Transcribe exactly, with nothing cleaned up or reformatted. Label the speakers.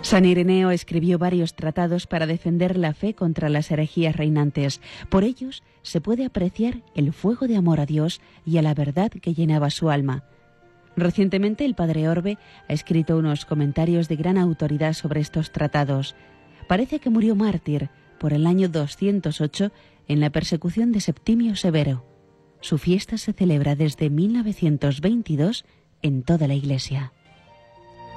Speaker 1: San Ireneo escribió varios tratados para defender la fe contra las herejías reinantes. Por ellos se puede apreciar el fuego de amor a Dios y a la verdad que llenaba su alma. Recientemente el padre Orbe ha escrito unos comentarios de gran autoridad sobre estos tratados. Parece que murió mártir por el año doscientos ocho en la persecución de Septimio Severo. Su fiesta se celebra desde mil novecientos veintidós en toda la Iglesia.